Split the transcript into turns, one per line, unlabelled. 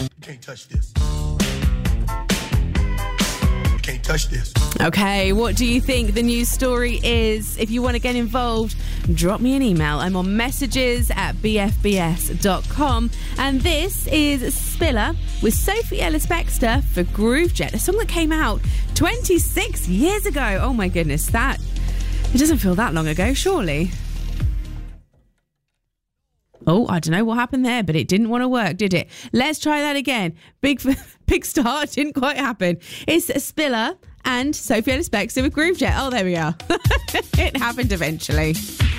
can't touch this. You can't touch this.
Okay, what do you think the news story is? If you want to get involved, drop me an email. I'm on messages@bfbs.com. And this is Spiller with Sophie Ellis-Bextor for Groovejet, a song that came out 26 years ago. Oh my goodness, it doesn't feel that long ago, surely. Oh, I don't know what happened there, but it didn't want to work, did it? Let's try that again. Big start, didn't quite happen. It's Spiller and Sophie Ellis-Bextor with Groovejet. Oh, there we are. It happened eventually.